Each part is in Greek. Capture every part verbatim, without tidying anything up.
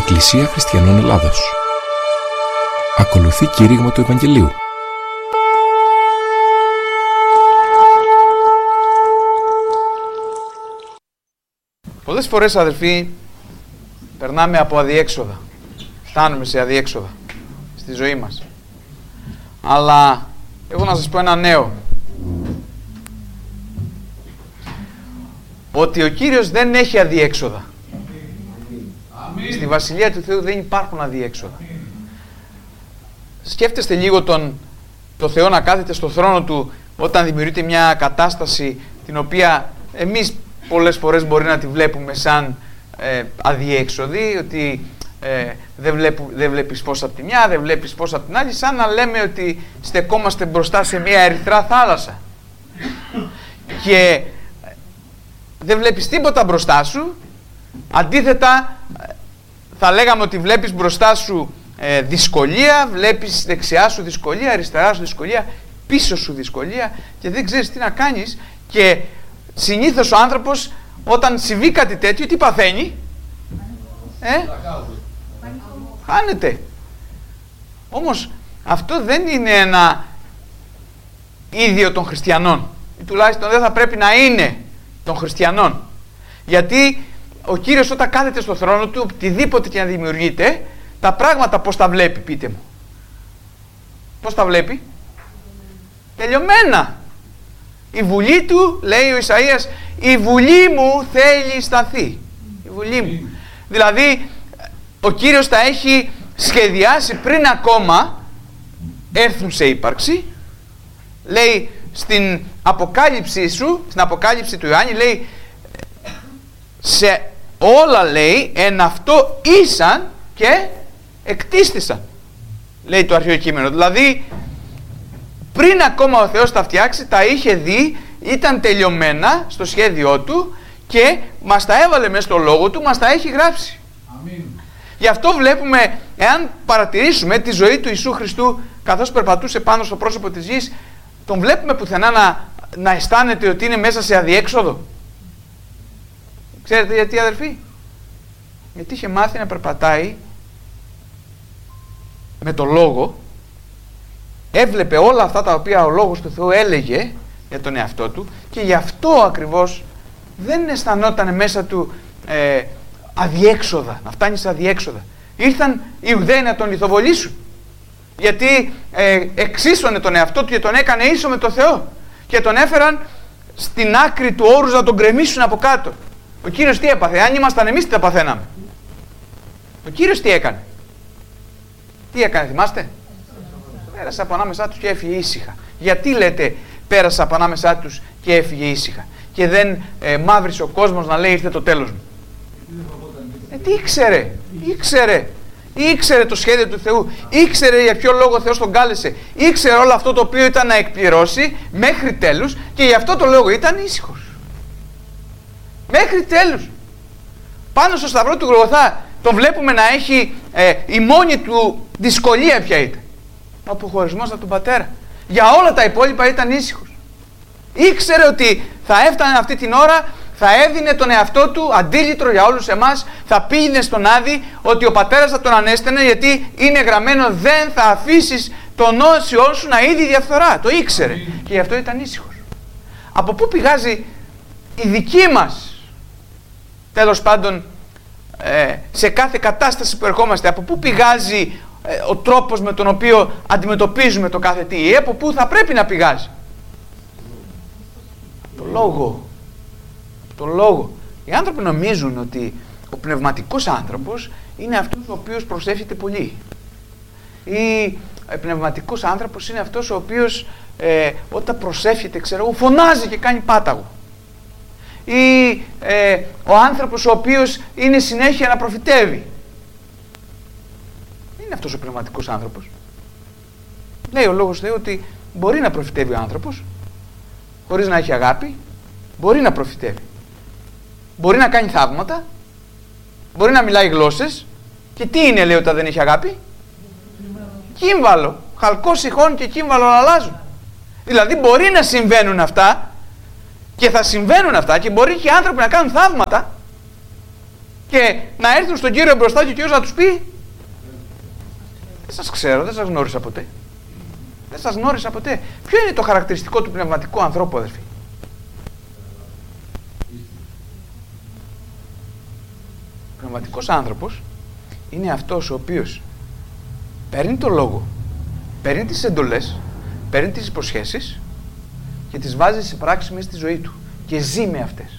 Εκκλησία Χριστιανών Ελλάδος. Ακολουθεί κήρυγμα του Ευαγγελίου. Πολλές φορές, αδελφοί, περνάμε από αδιέξοδα. Φτάνουμε σε αδιέξοδα στη ζωή μας. Αλλά έχω να σας πω ένα νέο. Ότι ο Κύριος δεν έχει αδιέξοδα. Αμήν. Στη Βασιλεία του Θεού δεν υπάρχουν αδιέξοδα. Αμήν. Σκέφτεστε λίγο τον, το Θεό να κάθεται στο θρόνο Του όταν δημιουργείται μια κατάσταση την οποία εμείς πολλές φορές μπορεί να τη βλέπουμε σαν ε, αδιέξοδη, ότι ε, δεν, βλέπου, δεν βλέπεις πώς από τη μια, δεν βλέπεις πώς από την άλλη, σαν να λέμε ότι στεκόμαστε μπροστά σε μια ερυθρά θάλασσα και δεν βλέπεις τίποτα μπροστά σου. Αντίθετα, θα λέγαμε ότι βλέπεις μπροστά σου ε, δυσκολία, βλέπεις δεξιά σου δυσκολία, αριστερά σου δυσκολία, πίσω σου δυσκολία και δεν ξέρεις τι να κάνεις. Και συνήθως ο άνθρωπος όταν συμβεί κάτι τέτοιο, τι παθαίνει? Ε? Χάνεται. Όμως αυτό δεν είναι ένα ίδιο των χριστιανών, ή τουλάχιστον δεν θα πρέπει να είναι των χριστιανών. Γιατί ο Κύριος όταν κάθεται στο θρόνο Του, οτιδήποτε και να δημιουργείται, τα πράγματα πώς τα βλέπει, πείτε μου? Πώς τα βλέπει? Τελειωμένα. Η βουλή Του, λέει ο Ισαΐας, η βουλή μου θέλει σταθεί. Η βουλή μου. Δηλαδή, ο Κύριος τα έχει σχεδιάσει πριν ακόμα έρθουν σε ύπαρξη. Λέει στην αποκάλυψή σου, στην αποκάλυψη του Ιωάννη, λέει σε όλα, λέει, εν αυτό ήσαν και εκτίστησαν, λέει το αρχαίο κείμενο. Δηλαδή πριν ακόμα ο Θεός τα φτιάξει, τα είχε δει, ήταν τελειωμένα στο σχέδιό Του και μας τα έβαλε μέσα στο λόγο Του, μας τα έχει γράψει. Αμήν. Γι' αυτό βλέπουμε, εάν παρατηρήσουμε τη ζωή του Ιησού Χριστού καθώς περπατούσε πάνω στο πρόσωπο της γης, τον βλέπουμε πουθενά να, να αισθάνεται ότι είναι μέσα σε αδιέξοδο? Ξέρετε γιατί, αδελφοί? Γιατί είχε μάθει να περπατάει με το λόγο, έβλεπε όλα αυτά τα οποία ο λόγος του Θεού έλεγε για τον εαυτό του και γι' αυτό ακριβώς δεν αισθανόταν μέσα του ε, αδιέξοδα, να φτάνει σε αδιέξοδα. Ήρθαν οι Ιουδαίοι να τον λιθοβολήσουν, γιατί ε, εξίσωνε τον εαυτό του και τον έκανε ίσο με τον Θεό και τον έφεραν στην άκρη του όρους να τον γκρεμίσουν από κάτω. Ο Κύριος τι έπαθε? Αν ήμασταν εμείς, τι τα παθαίναμε? Ο Κύριος τι έκανε? Τι έκανε, θυμάστε? Πέρασε από ανάμεσά τους και έφυγε ήσυχα. Γιατί λέτε πέρασε από ανάμεσά τους και έφυγε ήσυχα και δεν ε, μαύρισε ο κόσμος να λέει ήρθε το τέλος μου? Ε, τι ήξερε? Ήξερε. Ήξερε το σχέδιο του Θεού. Ήξερε για ποιο λόγο ο Θεός τον κάλεσε. Ήξερε όλο αυτό το οποίο ήταν να εκπληρώσει μέχρι τέλους και γι' αυτό το λόγο ήταν ήσυχος. Μέχρι τέλους. Πάνω στο σταυρό του Γολγοθά τον βλέπουμε να έχει ε, η μόνη του δυσκολία ποια ήταν? Ο αποχωρισμός από τον Πατέρα. Για όλα τα υπόλοιπα ήταν ήσυχος. Ήξερε ότι θα έφτανε αυτή την ώρα, θα έδινε τον εαυτό του αντίλητρο για όλους εμάς, θα πήγαινε στον Άδη, ότι ο Πατέρας θα τον ανέστενε, γιατί είναι γραμμένο δεν θα αφήσεις τον όσιό σου να είδει διαφθορά. Το ήξερε και γι' αυτό ήταν ήσυχος. Από πού πηγάζει η δική μας, τέλος πάντων, ε, σε κάθε κατάσταση που ερχόμαστε, από πού πηγάζει ε, ο τρόπος με τον οποίο αντιμετωπίζουμε το κάθε τι, ή από πού θα πρέπει να πηγάζει? Το λόγο. Το λόγο. Οι άνθρωποι νομίζουν ότι ο πνευματικός άνθρωπος είναι αυτός ο οποίος προσεύχεται πολύ. Ή ο πνευματικός άνθρωπος είναι αυτός ο οποίος ε, όταν προσεύχεται, ξέρω εγώ, φωνάζει και κάνει πάταγο. Ή ε, ο άνθρωπος ο οποίος είναι συνέχεια να προφητεύει. Δεν είναι αυτός ο πνευματικός άνθρωπος. Λέει ο Λόγος Θεού ότι μπορεί να προφητεύει ο άνθρωπος χωρίς να έχει αγάπη, μπορεί να προφητεύει. Μπορεί να κάνει θαύματα, μπορεί να μιλάει γλώσσες και τι είναι, λέει, όταν δεν έχει αγάπη? Κύμβαλο, χαλκό σιχών και κύμβαλο αλλάζουν. Δηλαδή μπορεί να συμβαίνουν αυτά και θα συμβαίνουν αυτά και μπορεί και οι άνθρωποι να κάνουν θαύματα και να έρθουν στον Κύριο μπροστά και ο Κύριος να τους πει δεν σας ξέρω, δεν σας γνώρισα ποτέ. Δεν σας γνώρισα ποτέ. Ποιο είναι το χαρακτηριστικό του πνευματικού ανθρώπου, αδερφοί? Ο πνευματικός άνθρωπος είναι αυτός ο οποίος παίρνει το λόγο, παίρνει τις εντολές, παίρνει τις υποσχέσεις και τις βάζει σε πράξη μέσα στη ζωή του και ζει με αυτές.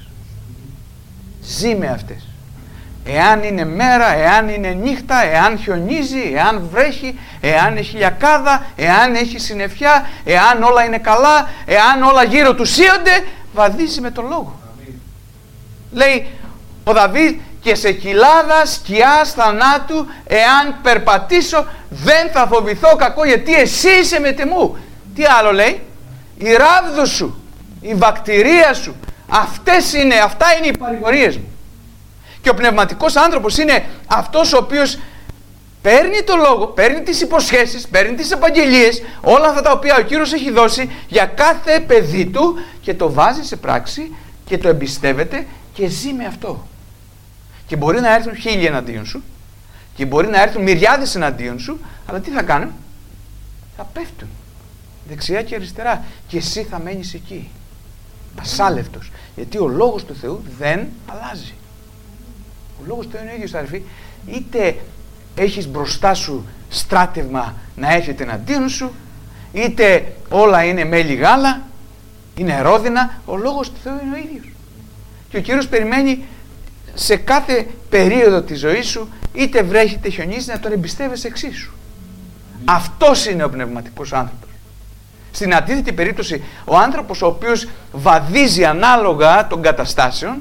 Ζει με αυτές. Εάν είναι μέρα, εάν είναι νύχτα, εάν χιονίζει, εάν βρέχει, εάν έχει λιακάδα, εάν έχει συννεφιά, εάν όλα είναι καλά, εάν όλα γύρω του σύονται, βαδίζει με τον λόγο. Αμήν. Λέει ο Δαβίδ, και σε κοιλάδα σκιάς θανάτου εάν περπατήσω δεν θα φοβηθώ κακό, γιατί εσύ είσαι με τιμού. Τι άλλο λέει? Η ράβδος σου, η βακτηρία σου, αυτές είναι, αυτά είναι οι παρηγορίες μου. Και ο πνευματικός άνθρωπος είναι αυτός ο οποίος παίρνει το λόγο, παίρνει τις υποσχέσεις, παίρνει τις επαγγελίες, όλα αυτά τα οποία ο Κύριος έχει δώσει για κάθε παιδί του και το βάζει σε πράξη και το εμπιστεύεται και ζει με αυτό. Και μπορεί να έρθουν χίλιοι εναντίον σου και μπορεί να έρθουν μυριάδες εναντίον σου, αλλά τι θα κάνουν? Θα πέφτουν δεξιά και αριστερά και εσύ θα μένεις εκεί ασάλευτος, γιατί ο λόγος του Θεού δεν αλλάζει. Ο λόγος του Θεού είναι ο ίδιος, αδερφοί. Είτε έχεις μπροστά σου στράτευμα να έρχεται εναντίον σου, είτε όλα είναι μέλι γάλα, είναι ρόδινα, ο λόγος του Θεού είναι ο ίδιος. Και ο Κύριος περιμένει σε κάθε περίοδο της ζωής σου, είτε βρέχει είτε χιονίζει, να τον εμπιστεύεσαι εξίσου. Αυτός είναι ο πνευματικός άνθρωπος. Στην αντίθετη περίπτωση, ο άνθρωπος ο οποίος βαδίζει ανάλογα των καταστάσεων,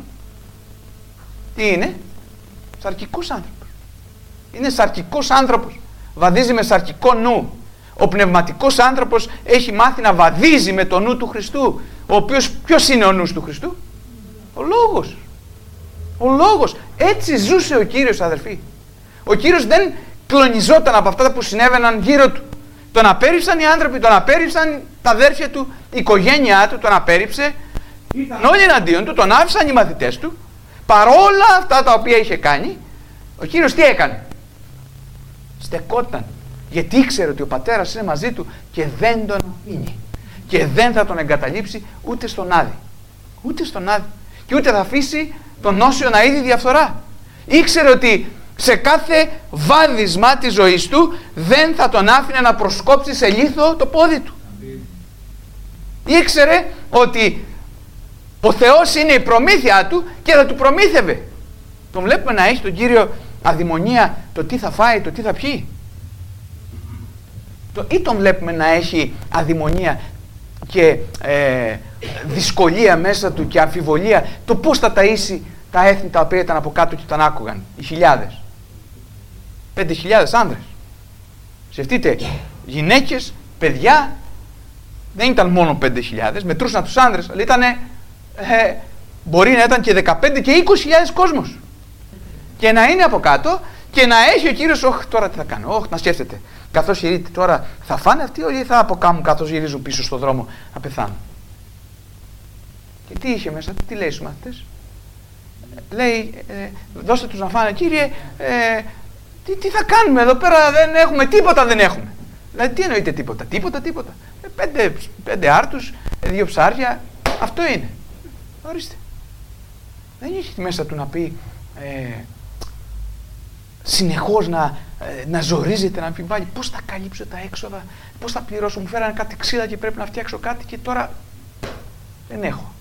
τι είναι? Σαρκικός άνθρωπος. Είναι σαρκικός άνθρωπος. Βαδίζει με σαρκικό νου. Ο πνευματικός άνθρωπος έχει μάθει να βαδίζει με το νου του Χριστού. Ο οποίος, ποιος είναι ο νους του Χριστού? Ο Λόγος. Ο Λόγος. Έτσι ζούσε ο Κύριος, αδερφοί. Ο Κύριος δεν κλονιζόταν από αυτά που συνέβαιναν γύρω του. Τον απέρριψαν οι άνθρωποι, τον απέρριψαν τα αδέρφια του, η οικογένειά του τον απέρριψε. Ήταν όλοι εναντίον του, τον άφησαν οι μαθητές του. Παρόλα αυτά τα οποία είχε κάνει, ο Κύριος τι έκανε? Στεκόταν. Γιατί ήξερε ότι ο Πατέρας είναι μαζί του και δεν τον αφήνει. Και δεν θα τον εγκαταλείψει ούτε στον Άδη. Ούτε στον Άδη. Και ούτε θα αφήσει τον Όσιο να είδει διαφθορά. Ήξερε ότι σε κάθε βάδισμα της ζωής του δεν θα τον άφηνε να προσκόψει σε λίθο το πόδι του. Ήξερε ότι ο Θεός είναι η προμήθεια του και θα του προμήθευε. Τον βλέπουμε να έχει τον Κύριο αδημονία το τι θα φάει, το τι θα πιει. Το, ή τον βλέπουμε να έχει αδημονία και ε, δυσκολία μέσα του και αμφιβολία το πώς θα ταΐσει τα έθνη τα οποία ήταν από κάτω και τον άκουγαν, οι χιλιάδες. Πέντε χιλιάδες άνδρες. Σκεφτείτε, γυναίκες, παιδιά, δεν ήταν μόνο πέντε χιλιάδες, μετρούσαν τους άνδρες, αλλά ήταν, ε, μπορεί να ήταν και δεκαπέντε και είκοσι χιλιάδες κόσμος. Και να είναι από κάτω και να έχει ο Κύριος, όχι τώρα τι θα κάνω, όχι να σκέφτεται. Καθώς γυρίζετε τώρα, θα φάνε αυτοί όλοι ή θα αποκάμουν καθώς γυρίζουν πίσω στον δρόμο να πεθάνουν? Και τι είχε μέσα, τι λέει στους μαθητές? Λέει, ε, δώστε τους να φάνε, Κύριε, ε, τι, τι θα κάνουμε εδώ πέρα, δεν έχουμε τίποτα, δεν έχουμε. Δηλαδή τι εννοείται τίποτα, τίποτα, τίποτα. Ε, πέντε, πέντε άρτους, ε, δύο ψάρια, αυτό είναι. Ορίστε. Δεν είχε μέσα του να πει ε, συνεχώς να, ε, να ζορίζεται, να αμφιβάλλει πώς θα καλύψω τα έξοδα, πώς θα πληρώσω, μου φέρανε κάτι ξύλα και πρέπει να φτιάξω κάτι και τώρα δεν έχω.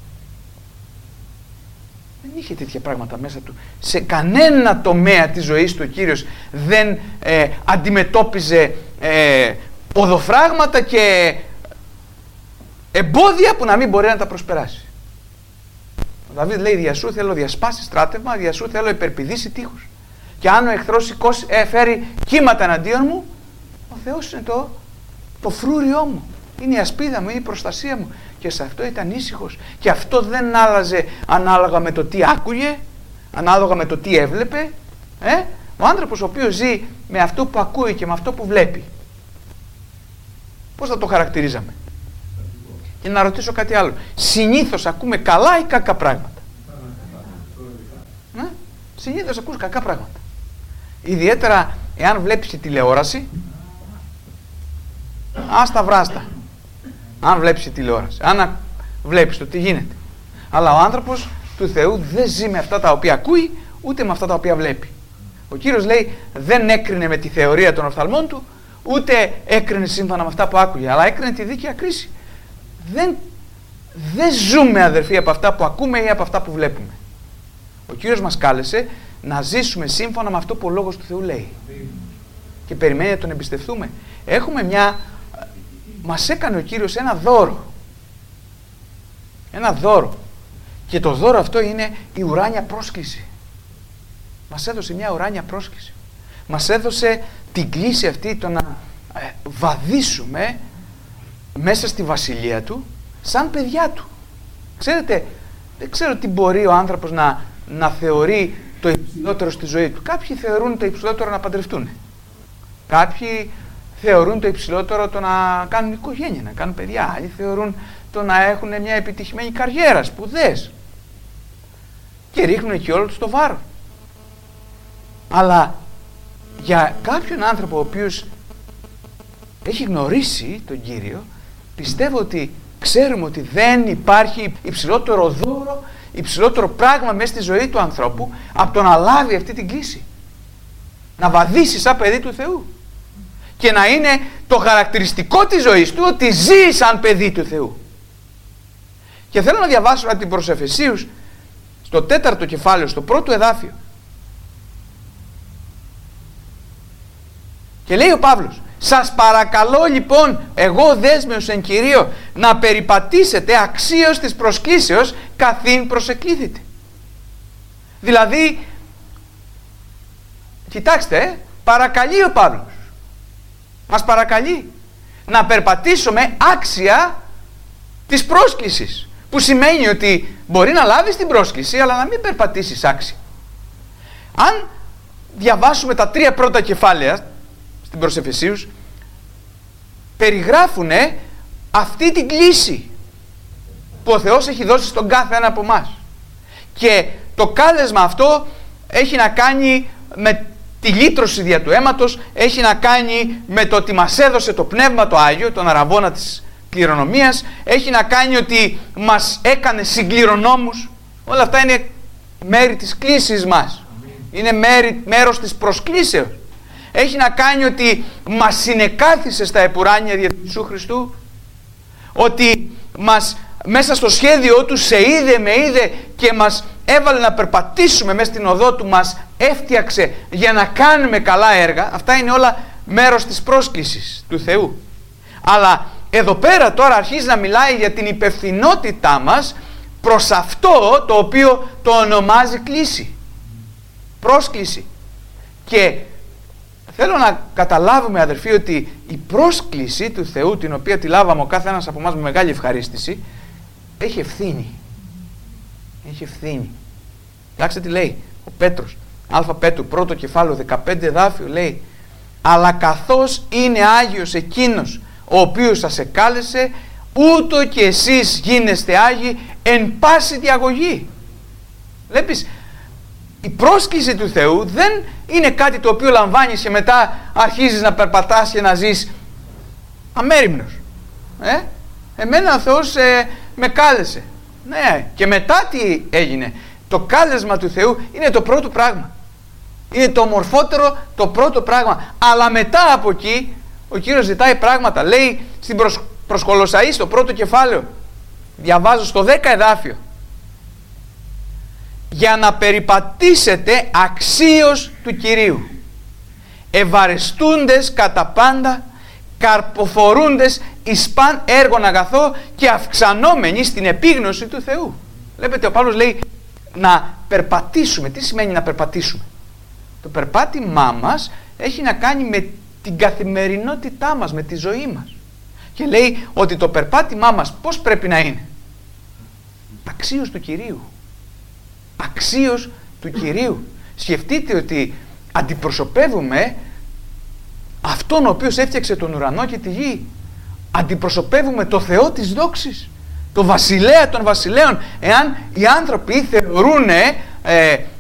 Δεν είχε τέτοια πράγματα μέσα του. Σε κανένα τομέα της ζωής του ο Κύριος δεν ε, αντιμετώπιζε ε, οδοφράγματα και εμπόδια που να μην μπορεί να τα προσπεράσει. Ο Δαβίδ λέει, δια σου θέλω διασπάσει στράτευμα, δια σου θέλω υπερπηδήσει τείχους. Και αν ο εχθρός ε, φέρει κύματα εναντίον μου, ο Θεός είναι το, το φρούριό μου. Είναι η ασπίδα μου, είναι η προστασία μου. Και σε αυτό ήταν ήσυχος. Και αυτό δεν άλλαζε ανάλογα με το τι άκουγε, ανάλογα με το τι έβλεπε. Ε? Ο άνθρωπος ο οποίος ζει με αυτό που ακούει και με αυτό που βλέπει, πώς θα το χαρακτηρίζαμε? Και να ρωτήσω κάτι άλλο. Συνήθως ακούμε καλά ή κακά πράγματα? Ε? συνήθως ακούς κακά πράγματα. Ιδιαίτερα εάν βλέπεις τη τηλεόραση, άστα βράστα. Αν βλέπεις τη τηλεόραση, αν βλέπεις το τι γίνεται. Αλλά ο άνθρωπος του Θεού δεν ζει με αυτά τα οποία ακούει, ούτε με αυτά τα οποία βλέπει. Ο Κύριος λέει δεν έκρινε με τη θεωρία των οφθαλμών του, ούτε έκρινε σύμφωνα με αυτά που άκουγε, αλλά έκρινε τη δίκαια κρίση. Δεν, δεν ζούμε, αδερφοί, από αυτά που ακούμε ή από αυτά που βλέπουμε. Ο Κύριος μας κάλεσε να ζήσουμε σύμφωνα με αυτό που ο Λόγος του Θεού λέει. Και περιμένει να τον εμπιστευτούμε. Έχουμε μια... Μας έκανε ο Κύριος ένα δώρο. Ένα δώρο. Και το δώρο αυτό είναι η ουράνια πρόσκληση. Μας έδωσε μια ουράνια πρόσκληση. Μας έδωσε την κλίση αυτή, το να βαδίσουμε μέσα στη βασιλεία του σαν παιδιά του. Ξέρετε, δεν ξέρω τι μπορεί ο άνθρωπος να, να θεωρεί το υψηλότερο στη ζωή του. Κάποιοι θεωρούν το υψηλότερο να παντρευτούν. Κάποιοι θεωρούν το υψηλότερο το να κάνουν οικογένεια, να κάνουν παιδιά. Άλλοι θεωρούν το να έχουν μια επιτυχημένη καριέρα, σπουδές. Και ρίχνουν εκεί όλο τους το βάρος. Αλλά για κάποιον άνθρωπο ο οποίος έχει γνωρίσει τον Κύριο, πιστεύω ότι ξέρουμε ότι δεν υπάρχει υψηλότερο δώρο, υψηλότερο πράγμα μέσα στη ζωή του ανθρώπου από το να λάβει αυτή την κλίση. Να βαδίσει σαν παιδί του Θεού. Και να είναι το χαρακτηριστικό της ζωής του ότι ζει σαν παιδί του Θεού. Και θέλω να διαβάσω από την προς Εφεσίους στο τέταρτο κεφάλαιο, στο πρώτο εδάφιο. Και λέει ο Παύλος, σας παρακαλώ λοιπόν, εγώ δέσμιος εν Κυρίω, να περιπατήσετε αξίως της προσκλήσεως καθήν προσεκλήθητε. Δηλαδή, κοιτάξτε, παρακαλεί ο Παύλος. Μας παρακαλεί να περπατήσουμε άξια της πρόσκλησης. Που σημαίνει ότι μπορεί να λάβεις την πρόσκληση, αλλά να μην περπατήσεις άξια. Αν διαβάσουμε τα τρία πρώτα κεφάλαια στην προς Εφεσίους, περιγράφουν αυτή την κλίση που ο Θεός έχει δώσει στον κάθε ένα από εμάς. Και το κάλεσμα αυτό έχει να κάνει με τη λύτρωση δια του αίματος, έχει να κάνει με το ότι μας έδωσε το Πνεύμα το Άγιο, τον αραβώνα της κληρονομίας, έχει να κάνει ότι μας έκανε συγκληρονόμους. Όλα αυτά είναι μέρη της κλίσης μας. Είναι μέρη, μέρος της προσκλήσεως. Έχει να κάνει ότι μας συνεκάθισε στα επουράνια δια του Ιησού Χριστού, ότι μας μέσα στο σχέδιό του σε είδε, με είδε και μας έβαλε να περπατήσουμε μέσα στην οδό του, μας έφτιαξε για να κάνουμε καλά έργα. Αυτά είναι όλα μέρος της πρόσκλησης του Θεού. Αλλά εδώ πέρα τώρα αρχίζει να μιλάει για την υπευθυνότητά μας προς αυτό το οποίο το ονομάζει κλίση. Πρόσκληση. Και θέλω να καταλάβουμε, αδερφοί, ότι η πρόσκληση του Θεού, την οποία τη λάβαμε ο κάθε ένας από εμάς με μεγάλη ευχαρίστηση, έχει ευθύνη. Έχει ευθύνη. Κοιτάξτε τι λέει ο Πέτρος. Α Πέτρου, πρώτο κεφάλαιο, δεκαπέντε εδάφιο, λέει, αλλά καθώς είναι Άγιος εκείνος ο οποίος σας εκάλεσε, ούτω και εσείς γίνεστε Άγιοι εν πάση διαγωγή. Βλέπεις, η πρόσκληση του Θεού δεν είναι κάτι το οποίο λαμβάνεις και μετά αρχίζεις να περπατάς και να ζεις αμέριμνος. Ε? Εμένα ο Θεός ε, με κάλεσε. Ναι, και μετά τι έγινε? Το κάλεσμα του Θεού είναι το πρώτο πράγμα. Είναι το ομορφότερο, το πρώτο πράγμα. Αλλά μετά από εκεί ο Κύριος ζητάει πράγματα. Λέει στην προς, προς Κολοσσαείς, στο πρώτο κεφάλαιο, διαβάζω στο δέκα εδάφιο, για να περιπατήσετε αξίως του Κυρίου, ευαρεστούντες κατά πάντα, καρποφορούντες εις παν έργον αγαθό και αυξανόμενοι στην επίγνωση του Θεού. Βλέπετε, ο Παύλος λέει να περπατήσουμε. Τι σημαίνει να περπατήσουμε? Το περπάτημά μας έχει να κάνει με την καθημερινότητά μας, με τη ζωή μας. Και λέει ότι το περπάτημά μας πώς πρέπει να είναι? Αξίως του Κυρίου. Αξίως του Κυρίου. Σκεφτείτε ότι αντιπροσωπεύουμε αυτόν ο οποίος έφτιαξε τον ουρανό και τη γη. Αντιπροσωπεύουμε το Θεό της δόξης, το βασιλέα των βασιλέων. Εάν οι άνθρωποι θεωρούν ε,